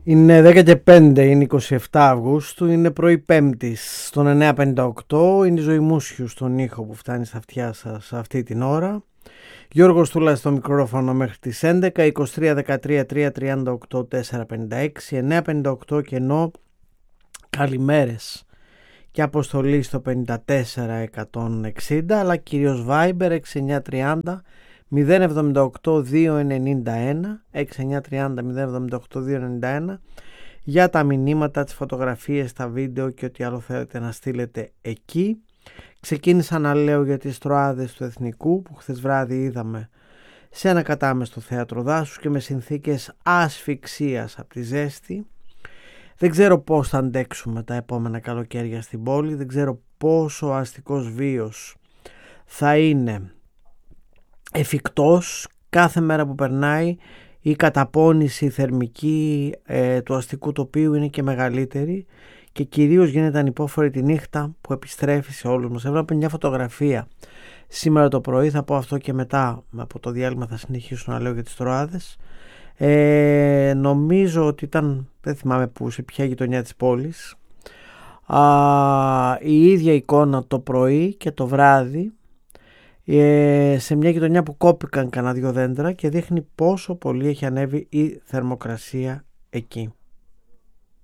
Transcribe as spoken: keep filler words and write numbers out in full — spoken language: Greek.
Είναι δέκα και πέντε, είναι είκοσι επτά Αυγούστου, είναι πρωί Πέμπτης, στον εννιά πενήντα οκτώ, είναι η Ζωή Μούσιου στον ήχο που φτάνει στα αυτιά σας αυτή την ώρα. Γιώργος Τούλας στο μικρόφωνο μέχρι τις έντεκα, είκοσι τρία δεκατρία τριακόσια τριάντα οκτώ τετρακόσια πενήντα έξι, εννιά πενήντα οκτώ κενό, καλημέρες και αποστολή στο πενήντα τέσσερα εκατόν εξήντα, αλλά κυρίως Viber έξι εννιά τριάντα μηδέν εβδομήντα οκτώ δύο ενενήντα ένα, έξι εννιά τριάντα μηδέν εβδομήντα οκτώ δύο ενενήντα ένα, για τα μηνύματα, τις φωτογραφίες, τα βίντεο και ό,τι άλλο θέλετε να στείλετε εκεί. Ξεκίνησα να λέω για τις τροάδες του Εθνικού που χθες βράδυ είδαμε σε ένα κατάμεστο θέατρο δάσους και με συνθήκες ασφυξίας από τη ζέστη. Δεν ξέρω πώς θα αντέξουμε τα επόμενα καλοκαίρια στην πόλη, δεν ξέρω πόσο ο αστικός βίος θα είναι εφικτός. Κάθε μέρα που περνάει η καταπώνηση θερμική ε, του αστικού τοπίου είναι και μεγαλύτερη και κυρίως γίνεται ανυπόφορη τη νύχτα που επιστρέφει σε όλους μας. Έβλεπα μια φωτογραφία σήμερα το πρωί, θα πω αυτό και μετά από το διάλειμμα θα συνεχίσω να λέω για τις τροάδες. Ε, νομίζω ότι ήταν, δεν θυμάμαι πού, σε ποια γειτονιά της πόλης, Α, η ίδια εικόνα το πρωί και το βράδυ, ε, σε μια γειτονιά που κόπηκαν κανένα δυο δέντρα και δείχνει πόσο πολύ έχει ανέβει η θερμοκρασία εκεί.